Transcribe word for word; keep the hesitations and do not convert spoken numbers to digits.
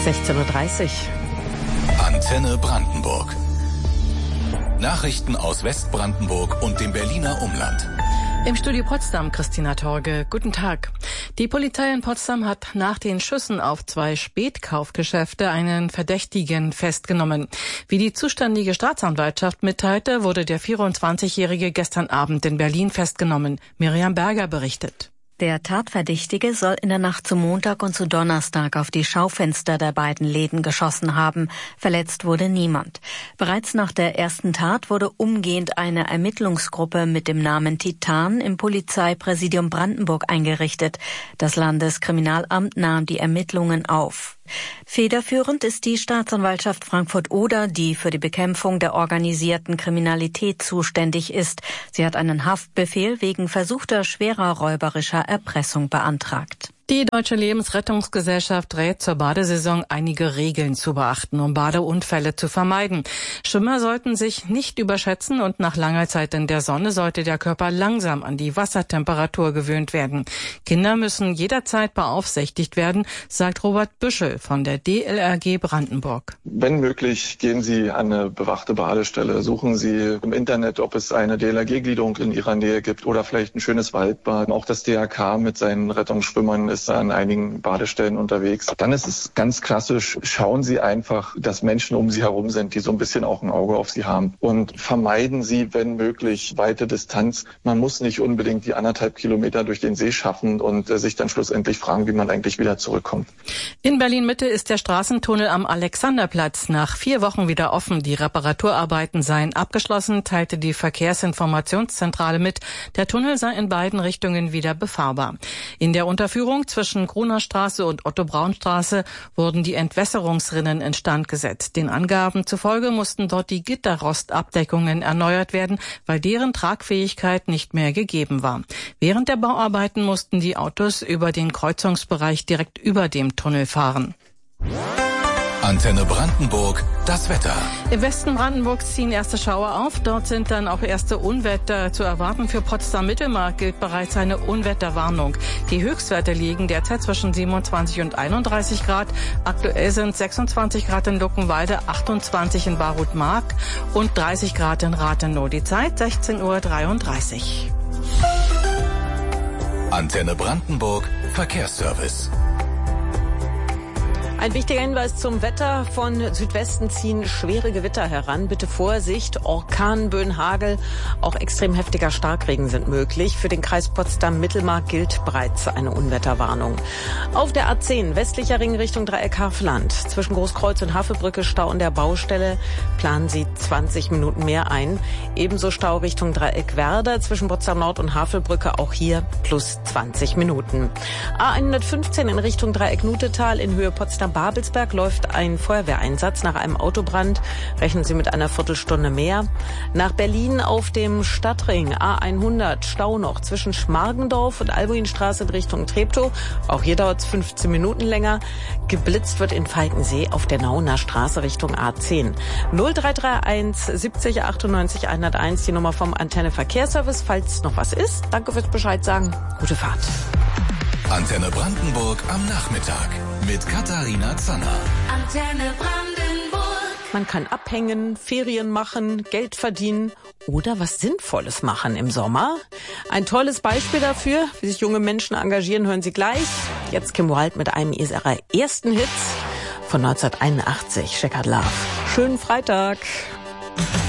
sechzehn Uhr dreißig. Antenne Brandenburg. Nachrichten aus Westbrandenburg und dem Berliner Umland. Im Studio Potsdam, Christina Torge. Guten Tag. Die Polizei in Potsdam hat nach den Schüssen auf zwei Spätkaufgeschäfte einen Verdächtigen festgenommen. Wie die zuständige Staatsanwaltschaft mitteilte, wurde der vierundzwanzigjährige gestern Abend in Berlin festgenommen. Miriam Berger berichtet. Der Tatverdächtige soll in der Nacht zu Montag und zu Donnerstag auf die Schaufenster der beiden Läden geschossen haben. Verletzt wurde niemand. Bereits nach der ersten Tat wurde umgehend eine Ermittlungsgruppe mit dem Namen Titan im Polizeipräsidium Brandenburg eingerichtet. Das Landeskriminalamt nahm die Ermittlungen auf. Federführend ist die Staatsanwaltschaft Frankfurt-Oder, die für die Bekämpfung der organisierten Kriminalität zuständig ist. Sie hat einen Haftbefehl wegen versuchter schwerer räuberischer Erpressung beantragt. Die Deutsche Lebensrettungsgesellschaft rät zur Badesaison einige Regeln zu beachten, um Badeunfälle zu vermeiden. Schwimmer sollten sich nicht überschätzen und nach langer Zeit in der Sonne sollte der Körper langsam an die Wassertemperatur gewöhnt werden. Kinder müssen jederzeit beaufsichtigt werden, sagt Robert Büschel von der D L R G Brandenburg. Wenn möglich, gehen Sie an eine bewachte Badestelle. Suchen Sie im Internet, ob es eine D L R G-Gliederung in Ihrer Nähe gibt oder vielleicht ein schönes Waldbad. Auch das D R K mit seinen Rettungsschwimmern ist an einigen Badestellen unterwegs. Dann ist es ganz klassisch, schauen Sie einfach, dass Menschen um Sie herum sind, die so ein bisschen auch ein Auge auf Sie haben. Und vermeiden Sie, wenn möglich, weite Distanz. Man muss nicht unbedingt die anderthalb Kilometer durch den See schaffen und äh, sich dann schlussendlich fragen, wie man eigentlich wieder zurückkommt. In Berlin-Mitte ist der Straßentunnel am Alexanderplatz nach vier Wochen wieder offen. Die Reparaturarbeiten seien abgeschlossen, teilte die Verkehrsinformationszentrale mit. Der Tunnel sei in beiden Richtungen wieder befahrbar. In der Unterführung zwischen Grunerstraße und Otto-Braun-Straße wurden die Entwässerungsrinnen instand gesetzt. Den Angaben zufolge mussten dort die Gitterrostabdeckungen erneuert werden, weil deren Tragfähigkeit nicht mehr gegeben war. Während der Bauarbeiten mussten die Autos über den Kreuzungsbereich direkt über dem Tunnel fahren. Antenne Brandenburg, das Wetter. Im Westen Brandenburgs ziehen erste Schauer auf. Dort sind dann auch erste Unwetter zu erwarten. Für Potsdam-Mittelmark gilt bereits eine Unwetterwarnung. Die Höchstwerte liegen derzeit zwischen siebenundzwanzig und einunddreißig Grad. Aktuell sind sechsundzwanzig Grad in Luckenwalde, achtundzwanzig in Barut-Mark und dreißig Grad in Rathenow. Die Zeit sechzehn Uhr dreiunddreißig. Antenne Brandenburg, Verkehrsservice. Ein wichtiger Hinweis zum Wetter. Von Südwesten ziehen schwere Gewitter heran. Bitte Vorsicht, Orkanböen, Hagel, auch extrem heftiger Starkregen sind möglich. Für den Kreis Potsdam-Mittelmark gilt bereits eine Unwetterwarnung. Auf der A zehn, westlicher Ring Richtung Dreieck Havelland. Zwischen Großkreuz und Havelbrücke Stau an der Baustelle. Planen Sie zwanzig Minuten mehr ein. Ebenso Stau Richtung Dreieck Werder. Zwischen Potsdam Nord und Havelbrücke auch hier plus zwanzig Minuten. A hundertfünfzehn in Richtung Dreieck Nutetal in Höhe Potsdam Babelsberg läuft ein Feuerwehreinsatz nach einem Autobrand. Rechnen Sie mit einer Viertelstunde mehr. Nach Berlin auf dem Stadtring A hundert Stau noch zwischen Schmargendorf und Albuinstraße in Richtung Treptow. Auch hier dauert es fünfzehn Minuten länger. Geblitzt wird in Falkensee auf der Nauener Straße Richtung A zehn. null drei drei eins siebzig achtundneunzig hunderteins die Nummer vom Antenne Verkehrsservice. Falls noch was ist, danke fürs Bescheid sagen. Gute Fahrt. Antenne Brandenburg am Nachmittag mit Katharina Zanner. Antenne Brandenburg. Man kann abhängen, Ferien machen, Geld verdienen oder was Sinnvolles machen im Sommer. Ein tolles Beispiel dafür, wie sich junge Menschen engagieren, hören Sie gleich. Jetzt Kim Wilde mit einem ihrer ersten Hits von neunzehnhunderteinundachtzig, Checkered Love. Schönen Freitag.